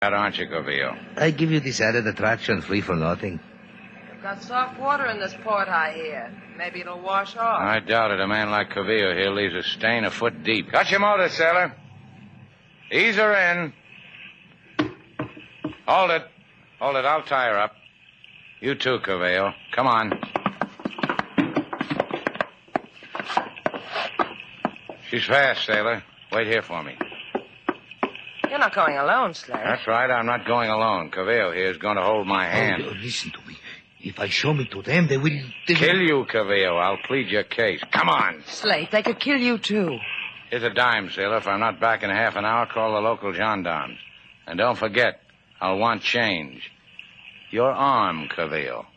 Aren't you, Cavillo? I give you this added attraction free for nothing. You've got soft water in this port, I hear. Maybe it'll wash off. I doubt it. A man like Cavillo here leaves a stain a foot deep. Got your motor, sailor. Ease her in. Hold it. Hold it. I'll tie her up. You too, Cavillo. Come on. She's fast, sailor. Wait here for me. You're not going alone, Slade. That's right. I'm not going alone. Cavillo here is going to hold my hand. Oh, listen to me. If I show me to them, they will... Kill you, Cavillo. I'll plead your case. Come on. Slade, they could kill you, too. Here's a dime, sailor. If I'm not back in half an hour, call the local gendarmes. And don't forget, I'll want change. Your arm, Cavillo.